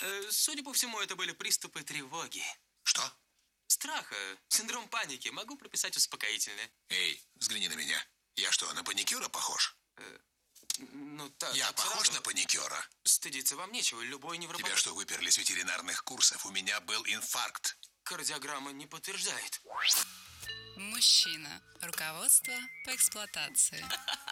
Судя по всему, это были приступы тревоги. Что? Страха, синдром паники. Могу прописать успокоительное. Эй, взгляни на меня. Я что, на паникюра похож? Ну, так. Я так похож сразу. на паникюра? Стыдиться вам нечего. Любой невропат... Тебя что, выперли с ветеринарных курсов? У меня был инфаркт. Кардиограмма не подтверждает. Мужчина. Руководство по эксплуатации.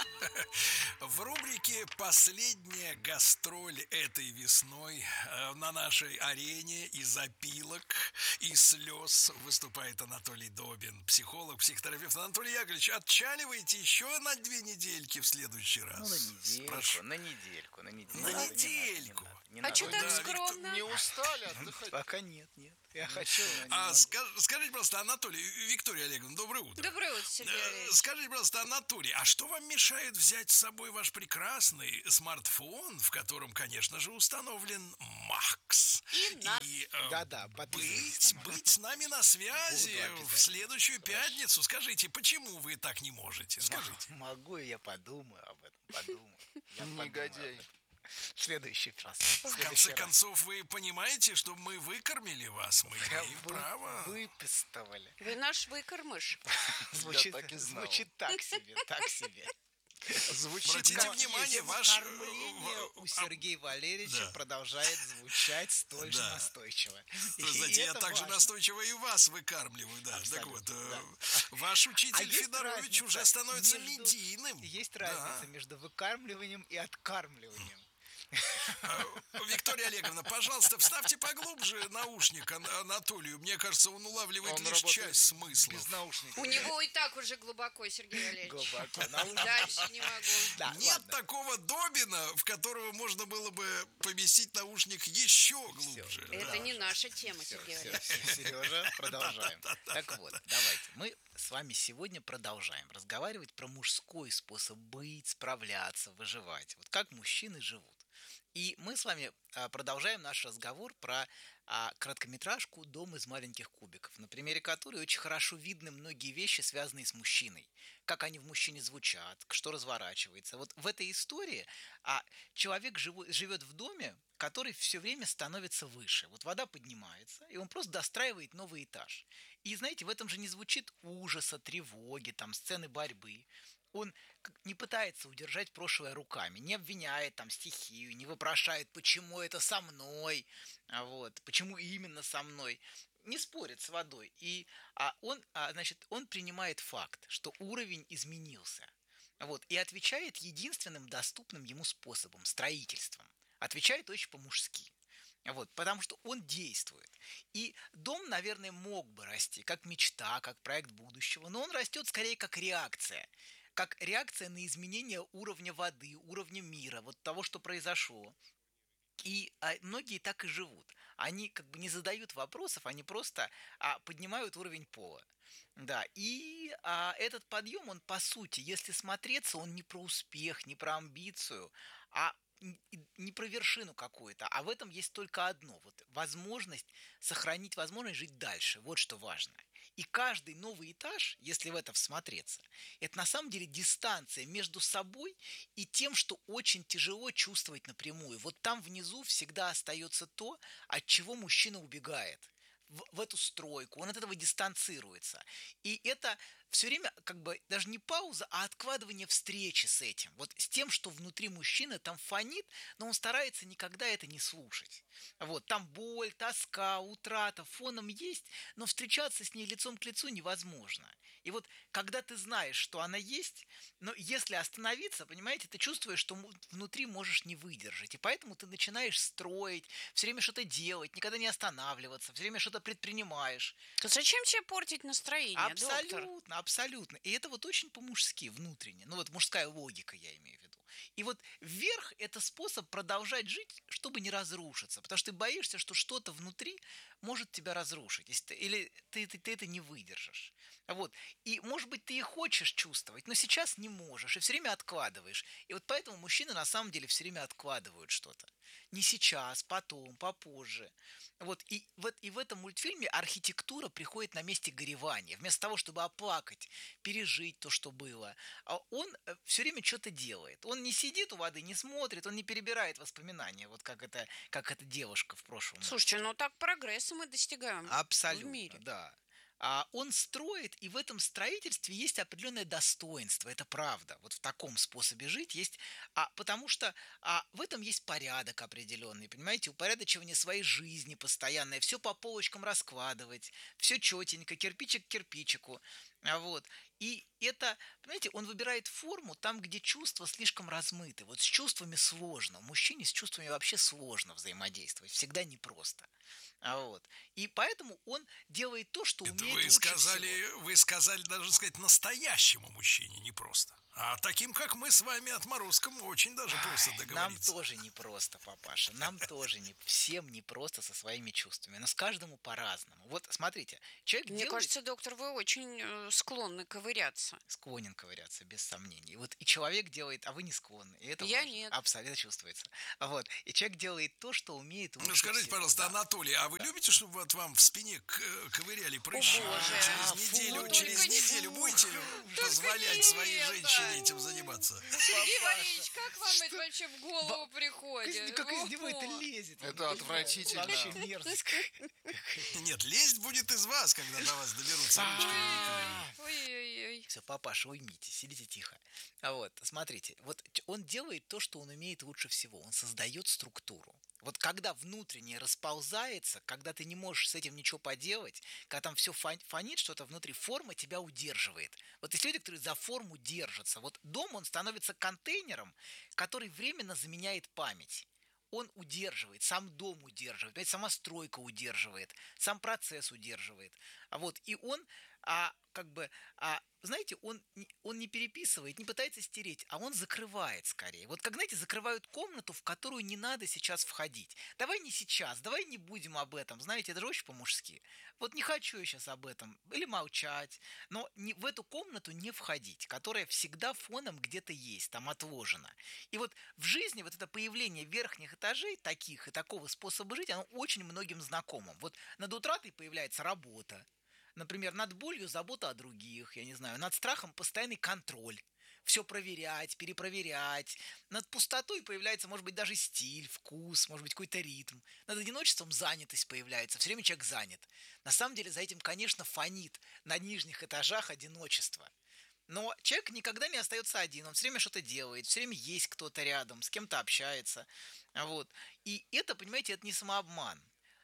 В рубрике «Последняя гастроль этой весной» на нашей арене из опилок и слез выступает Анатолий Добин, психолог, психотерапевт. Анатолий Яковлевич, отчаливаете еще на 2 недельки в следующий раз? Ну, на недельку, Прошу. на недельку. На недельку. А что так Да, скромно? Не устали отдыхать? Пока нет. Я хочу, но не могу. Скажите, просто, Анатолий, Виктория Олеговна, доброе утро. Доброе утро, Сергей Валерьевич. Скажите, пожалуйста, Анатолий, а что вам мешает взять с собой ваш прекрасный смартфон, в котором, конечно же, установлен Макс? И Да-да, подписывайтесь на быть с нами на связи Буду в обязательно. следующую пятницу. Скажите, почему вы так не можете? Скажите. Могу, я подумаю об этом, подумаю. Я подумаю Негодяй. об этом. В следующий раз. В конце концов, вы понимаете, что мы выкормили вас, мы имеем право. Выпистывали. Вы наш выкормыш. Звучит, так и знал. звучит так себе, так себе. Звучит Обратите как внимание, есть. ваш... Кормление у Сергея Валерьевича Да. продолжает звучать столь же Да. настойчиво. Вы знаете, я это также важно. настойчиво и вас выкармливаю, да. Так вот, Абсолютно, да. ваш учитель А есть Федорович разница уже становится между- медийным. Есть Да. разница между выкармливанием и откармливанием. Виктория Олеговна, пожалуйста, вставьте поглубже наушник Анатолию. Мне кажется, он улавливает Он лишь работает часть смысла. Без наушников. У него и так уже глубоко, Сергей Валерьевич. Глубоко. Наушники. Дальше не могу. Да, Нет ладно. такого Добина, в которого можно было бы поместить наушник еще глубже. Это не наша тема, Сергей Валерьевич. Сережа, продолжаем. Так вот, давайте. Мы с вами сегодня продолжаем разговаривать про мужской способ быть, справляться, выживать. Вот как мужчины живут. И мы с вами продолжаем наш разговор про короткометражку «Дом из маленьких кубиков», на примере которой очень хорошо видны многие вещи, связанные с мужчиной. Как они в мужчине звучат, что разворачивается. Вот в этой истории человек живет в доме, который все время становится выше. Вот вода поднимается, и он просто достраивает новый этаж. И, знаете, в этом же не звучит ужаса, тревоги, там, сцены борьбы. Он не пытается удержать прошлое руками, не обвиняет там стихию, не вопрошает, почему это со мной, почему именно со мной. Не спорит с водой. И он принимает факт, что уровень изменился. И отвечает единственным доступным ему способом – строительством. Отвечает очень по-мужски. Потому что он действует. И дом, наверное, мог бы расти как мечта, как проект будущего, но он растет скорее как реакция на изменение уровня воды, уровня мира, того, что произошло. И многие так и живут. Они как бы не задают вопросов, они просто поднимают уровень пола. Да, и этот подъем, он по сути, если смотреться, он не про успех, не про амбицию, а не про вершину какую-то, а в этом есть только одно. Сохранить возможность жить дальше. Вот что важно. И каждый новый этаж, если в это всмотреться, это на самом деле дистанция между собой и тем, что очень тяжело чувствовать напрямую. Вот там внизу всегда остается то, от чего мужчина убегает. В эту стройку, он от этого дистанцируется. И это все время как бы даже не пауза, а откладывание встречи с этим. С тем, что внутри мужчины там фонит, но он старается никогда это не слушать. Там боль, тоска, утрата фоном есть, но встречаться с ней лицом к лицу невозможно. И когда ты знаешь, что она есть, но если остановиться, понимаете, ты чувствуешь, что внутри можешь не выдержать. И поэтому ты начинаешь строить, все время что-то делать, никогда не останавливаться, все время что-то предпринимаешь. То зачем тебе портить настроение, доктор? Абсолютно. И это очень по-мужски, внутренне. Мужская логика, я имею в виду. И вверх – это способ продолжать жить, чтобы не разрушиться. Потому что ты боишься, что что-то внутри может тебя разрушить. Или ты это не выдержишь. И, может быть, ты и хочешь чувствовать, но сейчас не можешь. И все время откладываешь. И поэтому мужчины на самом деле все время откладывают что-то. не сейчас, потом, попозже. Вот, и в этом мультфильме архитектура приходит на месте горевания. Вместо того, чтобы оплакать, пережить то, что было, он все время что-то делает. Он не сидит у воды, не смотрит, он не перебирает воспоминания, вот как эта девушка в прошлом. Слушайте, ну так прогресса мы достигаем Абсолютно, в мире. да. Он строит, и в этом строительстве есть определенное достоинство, это правда. Вот в таком способе жить есть, потому что в этом есть порядок определенный, понимаете, упорядочивание своей жизни постоянное, все по полочкам раскладывать, все четенько, кирпичик к кирпичику, вот. И это, понимаете, он выбирает форму там, где чувства слишком размыты. Вот с чувствами сложно. Мужчине с чувствами вообще сложно взаимодействовать. Всегда непросто. Вот. И поэтому он делает то, что Это умеет вы лучше сказали, всего. вы сказали, даже сказать, настоящему мужчине не просто. А таким, как мы с вами, отморозкам, очень даже просто Нам договориться. тоже непросто, папаша. Нам тоже всем непросто со своими чувствами. Но с каждому по-разному. Вот смотрите, человек Мне делает... кажется, доктор, вы очень склонны ковыряться. Склонен ковыряться, без сомнений. Вот и человек делает, а вы не склонны. И это Я важно. нет. Абсолютно чувствуется. Вот. И человек делает то, что умеет лучше Ну, скажите, всего. пожалуйста, Да. Анатолий, а вы любите, чтобы вот вам в спине ковыряли прыщи? Боже. Через Только не неделю фу. будете позволять не своей это. женщине этим заниматься? Сергей Папаша, Валерьевич, как вам это вообще в голову приходит? Как из него это О. лезет? Это отвратительно. Вообще мерзость. Нет, лезть будет из вас, когда до вас доберутся ручки маникюрные. Ой-ой-ой. Все, папаша, уймитесь, сидите тихо. Вот, смотрите, вот он делает то, что он умеет лучше всего. Он создает структуру. Вот когда внутреннее расползается, когда ты не можешь с этим ничего поделать, когда там все фонит что-то внутри, форма тебя удерживает. Вот есть люди, которые за форму держатся. Вот дом, он становится контейнером, который временно заменяет память. Он удерживает, сам дом удерживает, понимаете, сама стройка удерживает, сам процесс удерживает. И он, знаете, он не переписывает, не пытается стереть, а он закрывает скорее. Вот как, знаете, закрывают комнату, в которую не надо сейчас входить. Давай не сейчас, давай не будем об этом, знаете, это же очень по-мужски. Вот не хочу я сейчас об этом, или молчать, но в эту комнату не входить, которая всегда фоном где-то есть, там отложена. И вот в жизни вот это появление верхних этажей таких и такого способа жить, оно очень многим знакомо. Вот над утратой появляется работа. Например, над болью забота о других, я не знаю, над страхом постоянный контроль. Все проверять, перепроверять. Над пустотой появляется, может быть, даже стиль, вкус, может быть, какой-то ритм. Над одиночеством занятость появляется. Все время человек занят. На самом деле за этим, конечно, фонит на нижних этажах одиночество. Но человек никогда не остается один. Он все время что-то делает, все время есть кто-то рядом, с кем-то общается. Вот. И это, понимаете, это не самообман.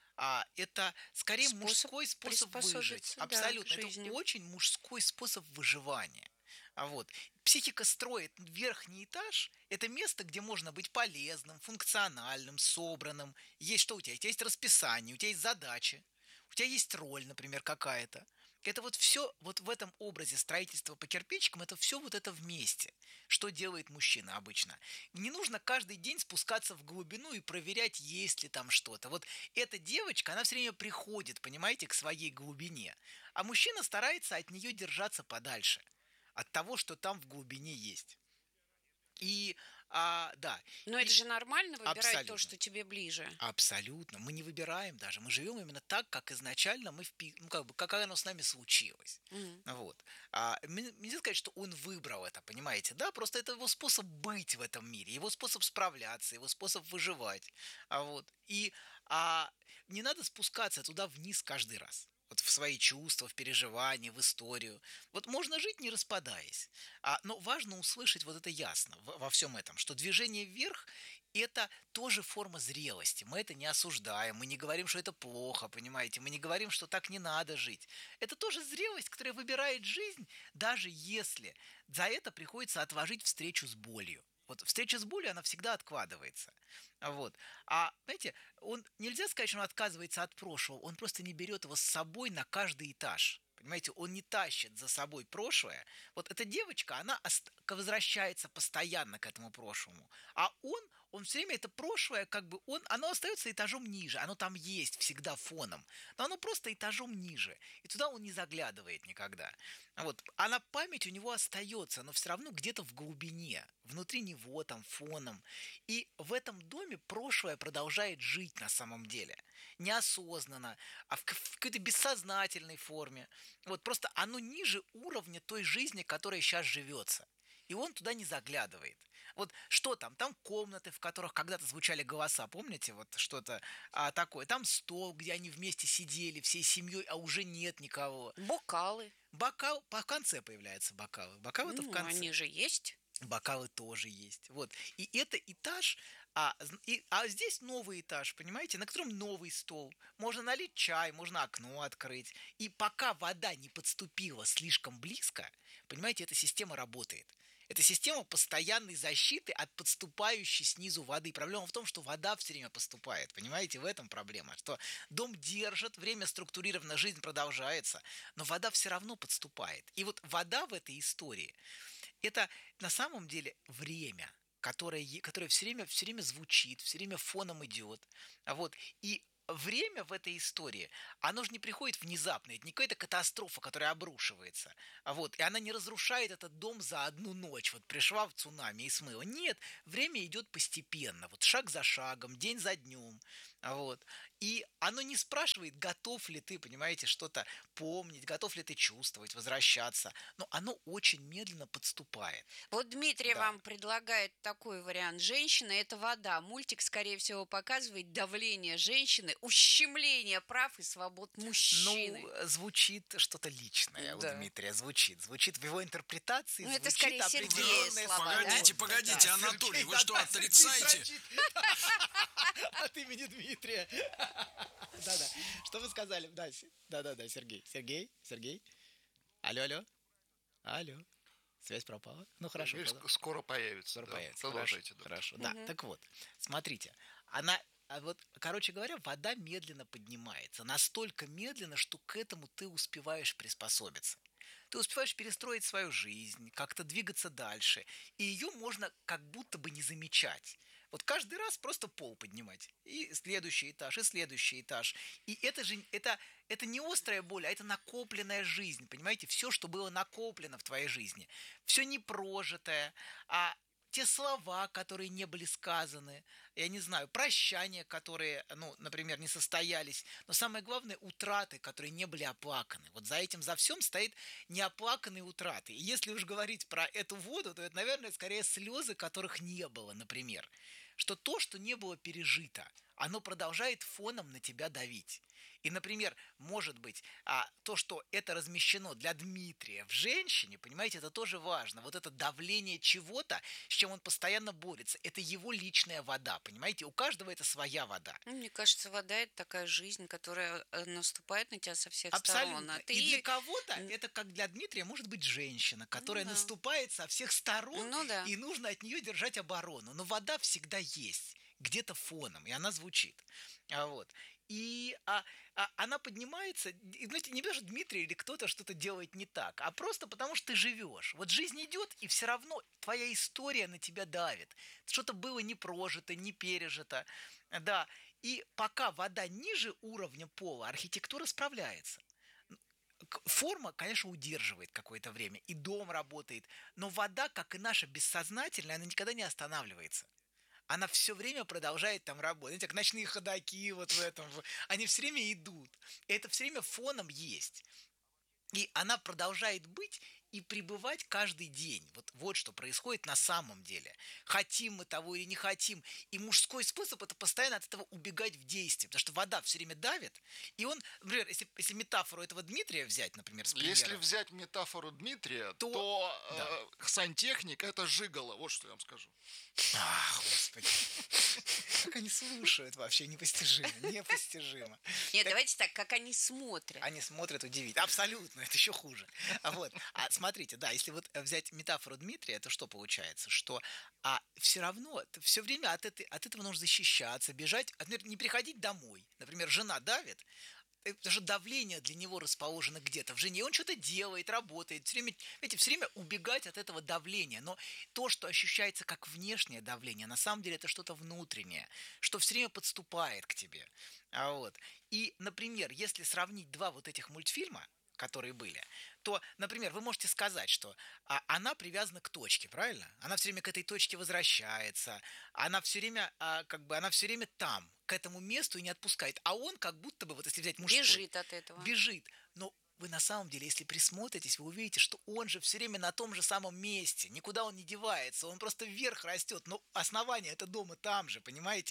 Это скорее мужской способ выжить. Да, Абсолютно. Это очень мужской способ выживания. Психика строит верхний этаж. Это место, где можно быть полезным, функциональным, собранным. Есть что у тебя? У тебя есть расписание, у тебя есть задачи, у тебя есть роль, например, какая-то. Это вот все вот в этом образе строительства по кирпичикам, это все вот это вместе. Что делает мужчина обычно? Не нужно каждый день спускаться в глубину и проверять, есть ли там что-то. Вот эта девочка, она все время приходит, понимаете, к своей глубине. А мужчина старается от нее держаться подальше. От того, что там в глубине есть. И, да. Но это же нормально выбирать абсолютно. то, что тебе ближе. Абсолютно. Мы не выбираем даже. Мы живем именно так, как изначально мы как оно с нами случилось. Вот. Нельзя сказать, что он выбрал это, понимаете? Да, просто это его способ быть в этом мире, его способ справляться, его способ выживать. И не надо спускаться туда вниз каждый раз. Вот в свои чувства, в переживания, в историю. Вот можно жить, не распадаясь. Но важно услышать вот это ясно во всем этом, что движение вверх – это тоже форма зрелости. Мы это не осуждаем, мы не говорим, что это плохо, понимаете? Мы не говорим, что так не надо жить. Это тоже зрелость, которая выбирает жизнь, даже если за это приходится отложить встречу с болью. Вот встреча с болью, она всегда откладывается. Знаете, нельзя сказать, что он отказывается от прошлого, он просто не берет его с собой на каждый этаж. Понимаете, он не тащит за собой прошлое. Вот эта девочка, она возвращается постоянно к этому прошлому. А он он все время это прошлое, как бы оно остается этажом ниже, оно там есть всегда фоном, но оно просто этажом ниже, и туда он не заглядывает никогда. Вот, а на память у него остается, но все равно где-то в глубине, внутри него, там, фоном. И в этом доме прошлое продолжает жить на самом деле. Неосознанно, а в какой-то бессознательной форме. Вот просто оно ниже уровня той жизни, которая сейчас живется. И он туда не заглядывает. Вот что там? Там комнаты, в которых когда-то звучали голоса, помните? Вот что-то такое. Там стол, где они вместе сидели всей семьей, а уже нет никого. Бокалы. Бокал, в конце появляются бокалы. Бокалы-то в конце. Они же есть. Бокалы тоже есть. Вот. И это этаж, здесь новый этаж, понимаете, на котором новый стол. Можно налить чай, можно окно открыть. И пока вода не подступила слишком близко, понимаете, эта система работает. Это система постоянной защиты от подступающей снизу воды. Проблема в том, что вода все время поступает. Понимаете, в этом проблема. Что дом держит, время структурировано, жизнь продолжается, но вода все равно подступает. И вот вода в этой истории – это на самом деле время, которое все время звучит, все время фоном идет. Вот. И время в этой истории, оно же не приходит внезапно, это не какая-то катастрофа, которая обрушивается, и она не разрушает этот дом за одну ночь, вот пришла в цунами и смыла. Нет, время идет постепенно, вот шаг за шагом, день за днем, и оно не спрашивает, готов ли ты, понимаете, что-то помнить, готов ли ты чувствовать, возвращаться, но оно очень медленно подступает. Вот Дмитрий вам предлагает такой вариант. Женщина – это вода. Мультик, скорее всего, показывает давление женщины, ущемление прав и свобод мужчины. Звучит что-то личное у Дмитрия, звучит в его интерпретации, звучит это скорее определенные слова. Погодите, Анатолий, вы что, отрицаете? От имени Дмитрия. Да-да. Что вы сказали? Да, Сергей. Сергей? Алло. Связь пропала? Ну, хорошо. Скоро появится. Скоро появится. Продолжайте. Хорошо. Да, так вот, смотрите. Короче говоря, вода медленно поднимается. Настолько медленно, что к этому ты успеваешь приспособиться. Ты успеваешь перестроить свою жизнь, как-то двигаться дальше. И ее можно как будто бы не замечать. Вот каждый раз просто пол поднимать. И следующий этаж, и следующий этаж. И это не острая боль, а это накопленная жизнь. Понимаете, все, что было накоплено в твоей жизни. Все непрожитое, те слова, которые не были сказаны, я не знаю, прощания, которые, например, не состоялись, но самое главное, утраты, которые не были оплаканы. Вот за всем стоит неоплаканные утраты. И если уж говорить про эту воду, то это, наверное, скорее слезы, которых не было, например. Что то, что не было пережито, оно продолжает фоном на тебя давить. И, например, может быть, то, что это размещено для Дмитрия в женщине, понимаете, это тоже важно. Вот это давление чего-то, с чем он постоянно борется, это его личная вода, понимаете? У каждого это своя вода. Мне кажется, вода – это такая жизнь, которая наступает на тебя со всех Абсолютно. сторон. И для кого-то это, как для Дмитрия, может быть женщина, которая наступает со всех сторон, и нужно от нее держать оборону. Но вода всегда есть, где-то фоном, и она звучит. И она поднимается, знаете, не потому что Дмитрий или кто-то что-то делает не так, а просто потому что ты живешь. Вот жизнь идет, и все равно твоя история на тебя давит. Что-то было не прожито, не пережито. Да. И пока вода ниже уровня пола, архитектура справляется. Форма, конечно, удерживает какое-то время, и дом работает, но вода, как и наша бессознательная, она никогда не останавливается. Она все время продолжает там работать. Знаете, как ночные ходоки вот в этом. Они все время идут. И это все время фоном есть. И она продолжает быть и пребывать каждый день. Вот что происходит на самом деле. Хотим мы того или не хотим. И мужской способ – это постоянно от этого убегать в действие. Потому что вода все время давит. И он, например, если метафору этого Дмитрия взять, например, с примером. Если взять метафору Дмитрия, то сантехник – это жигало. Вот что я вам скажу. Ах, Господи. Как они слушают вообще, непостижимо. Нет, давайте так, как они смотрят. Они смотрят удивительно. Абсолютно, это еще хуже. Смотрите, да, если вот взять метафору Дмитрия, то что получается? Что все равно, все время от этого нужно защищаться, бежать, например, не приходить домой. Например, жена давит, потому что давление для него расположено где-то в жене. Он что-то делает, работает, все время убегать от этого давления. Но то, что ощущается как внешнее давление, на самом деле это что-то внутреннее, что все время подступает к тебе. Вот. И, например, если сравнить два вот этих мультфильма, которые были, то, например, вы можете сказать, что она привязана к точке, правильно? Она все время к этой точке возвращается, она все время, она все время там, к этому месту и не отпускает. А он как будто бы, вот если взять мужской... Бежит от этого. Бежит. Но вы на самом деле, если присмотритесь, вы увидите, что он же все время на том же самом месте. Никуда он не девается, он просто вверх растет. Но основание это дома там же, понимаете?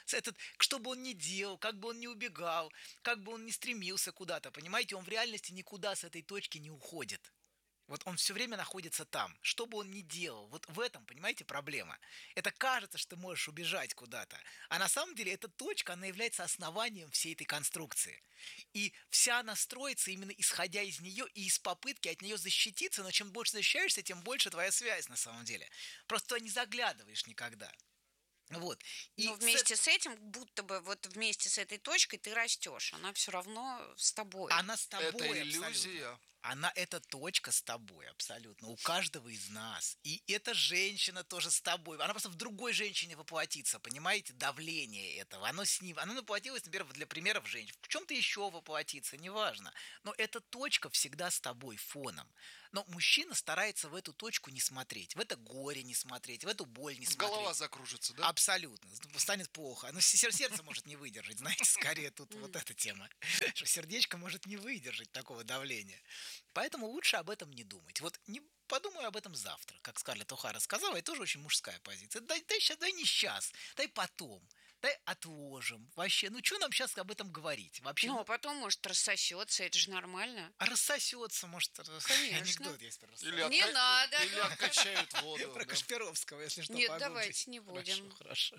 Что бы он ни делал, как бы он ни убегал, как бы он ни стремился куда-то, понимаете, он в реальности никуда с этой точки не уходит. Вот он все время находится там, что бы он ни делал. Вот в этом, понимаете, проблема. Это кажется, что ты можешь убежать куда-то. А на самом деле эта точка, она является основанием всей этой конструкции. И вся она строится именно исходя из нее и из попытки от нее защититься. Но чем больше защищаешься, тем больше твоя связь на самом деле. Просто туда не заглядываешь никогда. Вот. И но вместе с этим, будто бы вот вместе с этой точкой ты растешь. Она все равно с тобой. Она с тобой. Это иллюзия. Абсолютно. Эта точка с тобой абсолютно, у каждого из нас. И эта женщина тоже с тобой. Она просто в другой женщине воплотится, понимаете? Давление этого. Оно с ним. Оно воплотилось, например, для примера в женщине. В чем-то еще воплотится, неважно. Но эта точка всегда с тобой фоном. Но мужчина старается в эту точку не смотреть. В это горе не смотреть, в эту боль не смотреть. Голова закружится, да? Абсолютно. Станет плохо. Но сердце может не выдержать. Знаете, скорее тут вот эта тема. Что сердечко может не выдержать такого давления. Поэтому лучше об этом не думать. Вот не подумаю об этом завтра, как Скарлетт О'Хара сказала, это тоже очень мужская позиция. Дай не сейчас, дай потом, дай отложим. Вообще, что нам сейчас об этом говорить? Вообще, а потом, может, рассосется, это же нормально. А рассосется, может, Конечно. анекдот есть про Или Не надо. Или откачают воду. про да. Кашпировского, если что, Нет, погуглите. давайте не будем. Хорошо.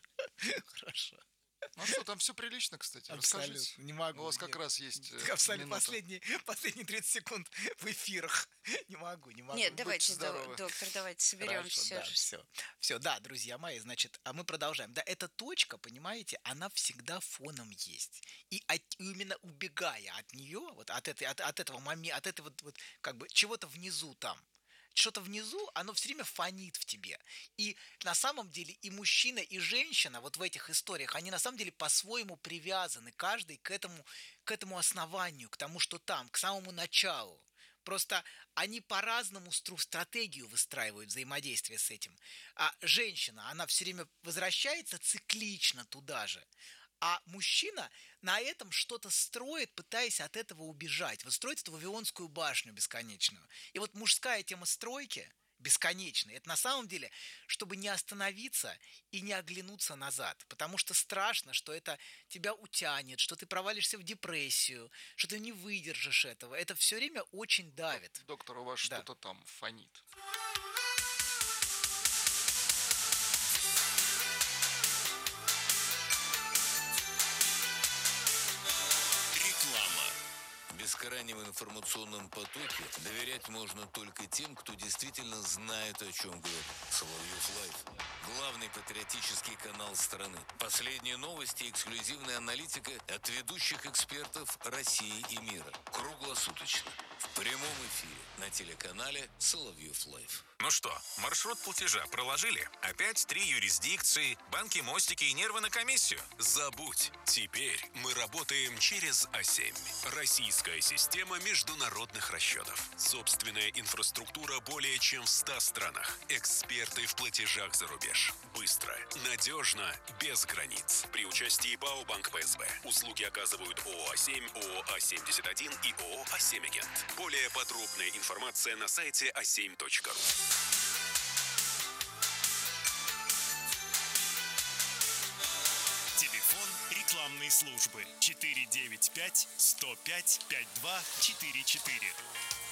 Ну что, там все прилично, кстати. Абсолютно. Расскажите. Не могу. У вас как нет. раз есть Абсолютно. минута. Последние 30 секунд в эфирах. Не могу. Нет, давайте, здоровы. доктор, давайте соберемся все же. Все, да, друзья мои, значит, мы продолжаем. Да, эта точка, понимаете, она всегда фоном есть. И именно убегая от нее, вот от этого момента, от этого вот как бы чего-то внизу там, что-то внизу, оно все время фонит в тебе. И на самом деле и мужчина, и женщина вот в этих историях, они на самом деле по-своему привязаны, каждый к этому основанию, к тому, что там, к самому началу. Просто они по-разному стратегию выстраивают взаимодействие с этим. А женщина, она все время возвращается циклично туда же. А мужчина на этом что-то строит, пытаясь от этого убежать. Вот строит эту Вавилонскую башню бесконечную. И вот мужская тема стройки бесконечной, это на самом деле, чтобы не остановиться и не оглянуться назад. Потому что страшно, что это тебя утянет, что ты провалишься в депрессию, что ты не выдержишь этого. Это все время очень давит. Доктор, у вас Да. что-то там фонит. В бескрайнем информационном потоке доверять можно только тем, кто действительно знает, о чем говорит. Соловьев Лайв. Главный патриотический канал страны. Последние новости и эксклюзивная аналитика от ведущих экспертов России и мира. Круглосуточно. В прямом эфире на телеканале Соловьев Лайв. Ну что, маршрут платежа проложили? Опять 3 юрисдикции, банки, мостики и нервы на комиссию? Забудь. Теперь мы работаем через А7. Российская система международных расчетов. Собственная инфраструктура более чем в 100 странах. Эксперты в платежах за рубеж. Быстро, надежно, без границ. При участии ПАО Банк ПСБ. Услуги оказывают ООО А7, ООО А71 и ООО А7 Агент. Более подробная информация на сайте a7.ru. Телефон рекламной службы 495 105 5244.